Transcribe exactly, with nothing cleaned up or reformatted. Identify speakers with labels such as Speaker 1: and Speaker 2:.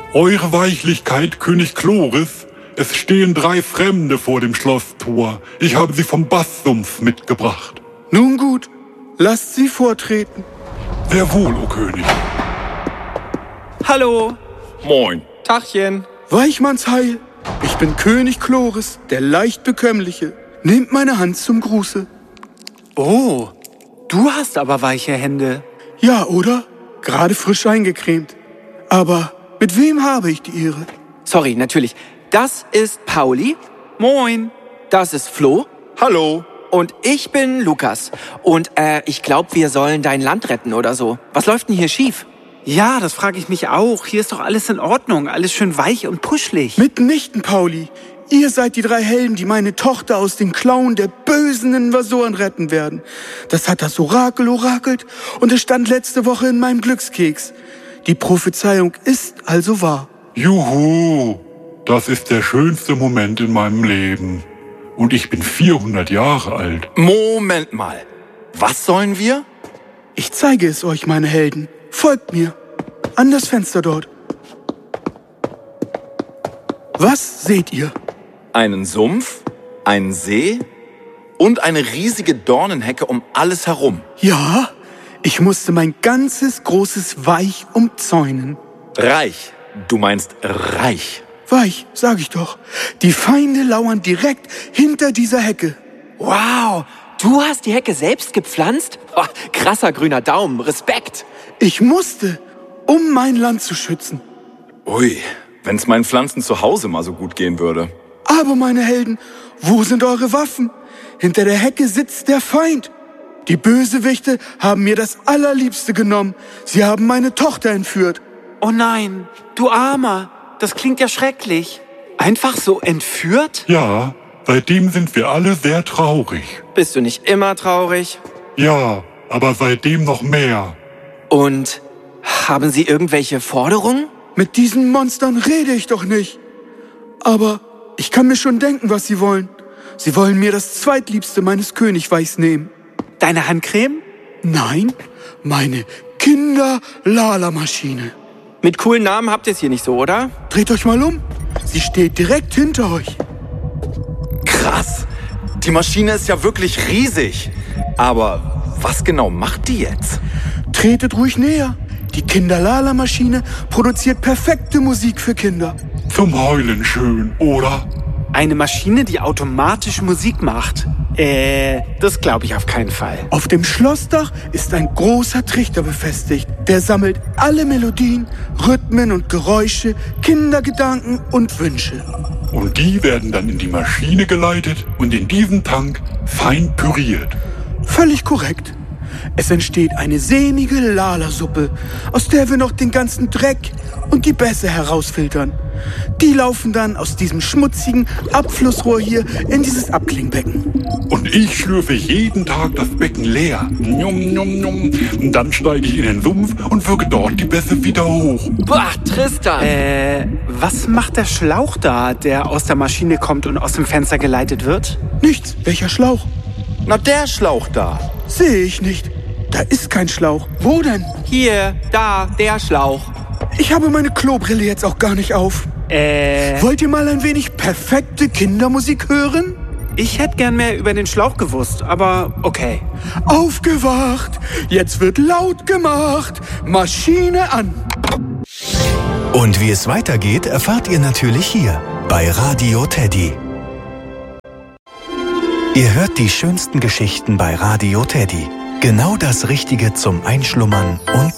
Speaker 1: Eure Weichlichkeit, König Chloris, es stehen drei Fremde vor dem Schlosstor. Ich habe sie vom Basssumpf mitgebracht.
Speaker 2: Nun gut, lasst sie vortreten.
Speaker 1: Sehr wohl, o König.
Speaker 3: Hallo.
Speaker 4: Moin.
Speaker 3: Tachchen.
Speaker 2: Weichmannsheil, ich bin König Chloris, der leicht bekömmliche. Nehmt meine Hand zum Gruße.
Speaker 3: Oh, du hast aber weiche Hände.
Speaker 2: Ja, oder? Gerade frisch eingecremt. Aber mit wem habe ich die Ehre?
Speaker 5: Sorry, natürlich. Das ist Pauli.
Speaker 3: Moin.
Speaker 5: Das ist Flo.
Speaker 4: Hallo.
Speaker 5: Und ich bin Lukas. Und äh, ich glaube, wir sollen dein Land retten oder so. Was läuft denn hier schief?
Speaker 3: Ja, das frage ich mich auch. Hier ist doch alles in Ordnung. Alles schön weich und puschelig.
Speaker 2: Mitnichten, Pauli. Ihr seid die drei Helden, die meine Tochter aus den Klauen der bösen Invasoren retten werden. Das hat das Orakel orakelt und es stand letzte Woche in meinem Glückskeks. Die Prophezeiung ist also wahr.
Speaker 1: Juhu, das ist der schönste Moment in meinem Leben. Und ich bin vierhundert Jahre alt.
Speaker 4: Moment mal. Was sollen wir?
Speaker 2: Ich zeige es euch, meine Helden. Folgt mir. An das Fenster dort. Was seht ihr?
Speaker 4: Einen Sumpf, einen See und eine riesige Dornenhecke um alles herum.
Speaker 2: Ja, ich musste mein ganzes großes Weich umzäunen.
Speaker 4: Reich. Du meinst reich.
Speaker 2: Weich, sag ich doch. Die Feinde lauern direkt hinter dieser Hecke.
Speaker 5: Wow, du hast die Hecke selbst gepflanzt? Oh, krasser grüner Daumen, Respekt.
Speaker 2: Ich musste, um mein Land zu schützen.
Speaker 4: Ui, wenn's meinen Pflanzen zu Hause mal so gut gehen würde.
Speaker 2: Aber meine Helden, wo sind eure Waffen? Hinter der Hecke sitzt der Feind. Die Bösewichte haben mir das Allerliebste genommen. Sie haben meine Tochter entführt.
Speaker 3: Oh nein, du Armer. Das klingt ja schrecklich. Einfach so entführt?
Speaker 1: Ja, seitdem sind wir alle sehr traurig.
Speaker 5: Bist du nicht immer traurig?
Speaker 1: Ja, aber seitdem noch mehr.
Speaker 5: Und haben sie irgendwelche Forderungen?
Speaker 2: Mit diesen Monstern rede ich doch nicht. Aber ich kann mir schon denken, was sie wollen. Sie wollen mir das Zweitliebste meines Königreichs nehmen.
Speaker 3: Deine Handcreme?
Speaker 2: Nein, meine Kinder-Lala-Maschine.
Speaker 5: Mit coolen Namen habt ihr es hier nicht so, oder?
Speaker 2: Dreht euch mal um. Sie steht direkt hinter euch.
Speaker 4: Krass. Die Maschine ist ja wirklich riesig. Aber was genau macht die jetzt?
Speaker 2: Tretet ruhig näher. Die Kinder-Lala-Maschine produziert perfekte Musik für Kinder.
Speaker 1: Zum Heulen schön, oder?
Speaker 3: Eine Maschine, die automatisch Musik macht? Äh, das glaube ich auf keinen Fall.
Speaker 2: Auf dem Schlossdach ist ein großer Trichter befestigt. Der sammelt alle Melodien, Rhythmen und Geräusche, Kindergedanken und Wünsche.
Speaker 1: Und die werden dann in die Maschine geleitet und in diesen Tank fein püriert.
Speaker 2: Völlig korrekt. Es entsteht eine sämige Lala-Suppe, aus der wir noch den ganzen Dreck und die Bässe herausfiltern. Die laufen dann aus diesem schmutzigen Abflussrohr hier in dieses Abklingbecken.
Speaker 1: Und ich schlürfe jeden Tag das Becken leer. Njum, njum, njum. Und dann steige ich in den Sumpf und wirke dort die Bässe wieder hoch.
Speaker 5: Boah, Tristan!
Speaker 3: Äh, was macht der Schlauch da, der aus der Maschine kommt und aus dem Fenster geleitet wird?
Speaker 2: Nichts. Welcher Schlauch?
Speaker 4: Na, der Schlauch da.
Speaker 2: Sehe ich nicht. Da ist kein Schlauch. Wo denn?
Speaker 5: Hier, da, der Schlauch.
Speaker 2: Ich habe meine Klobrille jetzt auch gar nicht auf.
Speaker 3: Äh,
Speaker 2: Wollt ihr mal ein wenig perfekte Kindermusik hören?
Speaker 3: ich hätte gern mehr über den Schlauch gewusst, aber okay.
Speaker 2: Aufgewacht! Jetzt wird laut gemacht! Maschine an!
Speaker 6: Und wie es weitergeht, erfahrt ihr natürlich hier bei Radio Teddy. Ihr hört die schönsten Geschichten bei Radio Teddy. Genau das Richtige zum Einschlummern und